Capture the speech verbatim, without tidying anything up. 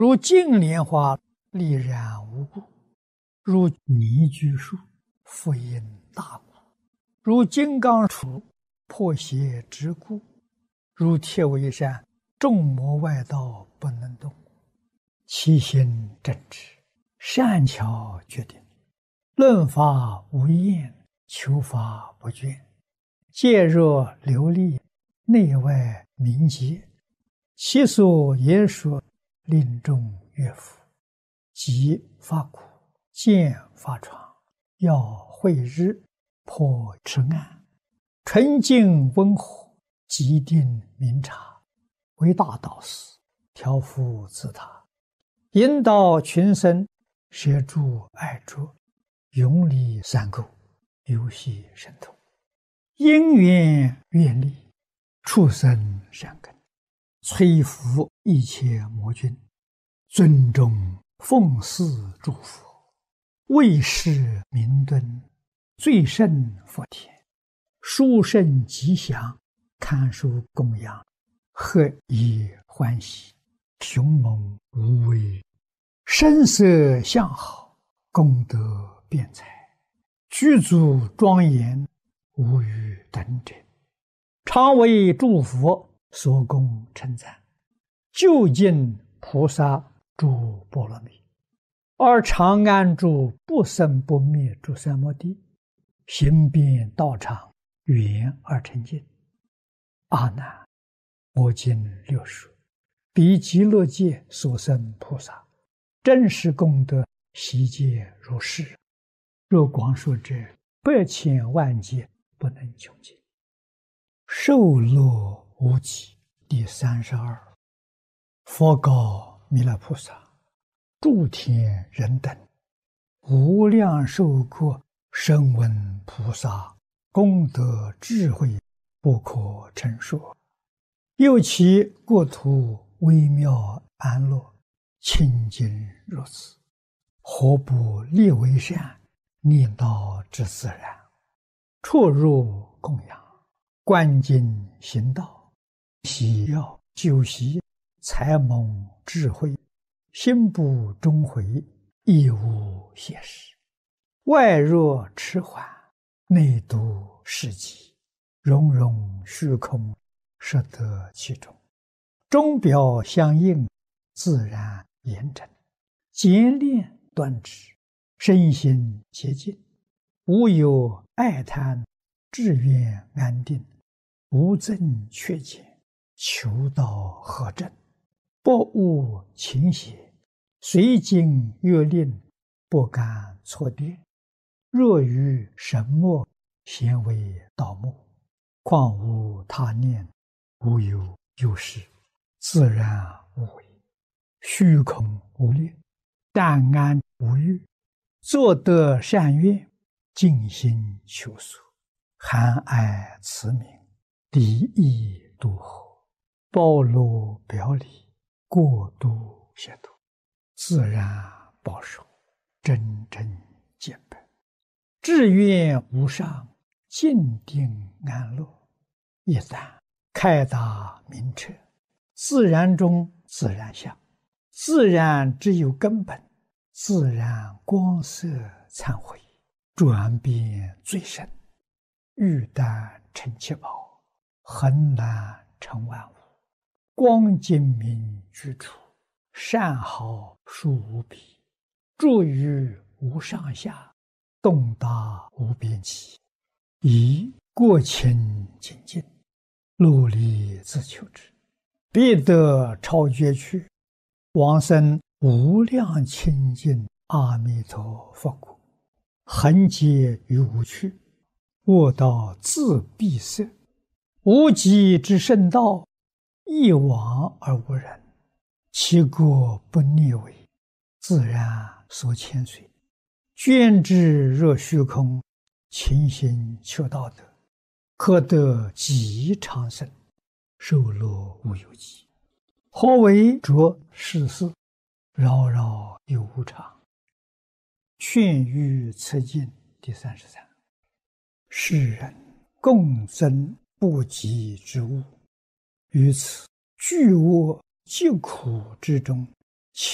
如净莲花，力染无故；如泥居树，复因大故；如金刚杵，破邪之故；如铁围山，众魔外道不能动。其心正直，善巧决定，论法无厌，求法不倦，戒若流利，内外明洁。其所言说，令众悦服。即发苦，见发疮，要慧日，破痴暗，纯净温和，极定明察，为大导师，调伏自他，引导群生，摄诸爱着，永离三垢，游戏神通，因缘愿力，畜生善根，摧伏一切魔君，尊重奉祀诸佛，为世明敦，最胜佛田，殊胜吉祥，堪属供养，何以欢喜，雄猛无畏，声色相好，功德辩才，具足庄严，无与等者，常为诸佛所供称赞，究竟菩萨诸波罗蜜，而常安住不生不灭诸三摩地，行遍道场，圆而成净。阿难，我今六说，彼极乐界所生菩萨，真实功德悉皆如是。若光说者，百千万劫不能穷尽。受乐无极第三十二。佛告弥勒菩萨：诸天人等，无量寿国声闻菩萨功德智慧不可称说，又其国土微妙安乐，清净如此，何不立为善，念道之自然，出入供养，观经行道，喜要修习，才蒙智慧，心不终回，亦无懈时。外若迟缓，内度世极，融融虚空，摄得其中，钟表相应，自然严整，简练端直，身心洁净，无有爱贪，志愿安定，无增缺减，求道合正，不误情邪，随经阅令，不敢错跌。若于神墨，咸为盗墓，况无他念，无有有事，自然无为，虚空无力，淡安无欲，作得善愿，尽心求索，含爱慈悯，敌意度合，包罗表里，过度协度，自然保守，真正见本，志愿无上，静定安乐。一旦开达明彻，自然中自然相，自然只有根本，自然光色忏悔，转变最深，欲但成七宝，恒然成万物，光精明居处，善好殊无比，住于无上下，动达无边际，以过清净净，努力自求之，必得超绝去，往生无量清净阿弥陀佛国，恒劫于无趣，卧道自闭塞，无极之圣道，一往而无人，其国不逆违，自然所牵随，捐之若虚空，勤心求道德，可得极长生，受乐无有极。何为着世事，扰扰有无常。劝喻此经第三十三。世人共争不及之物，于此巨恶疾苦之中，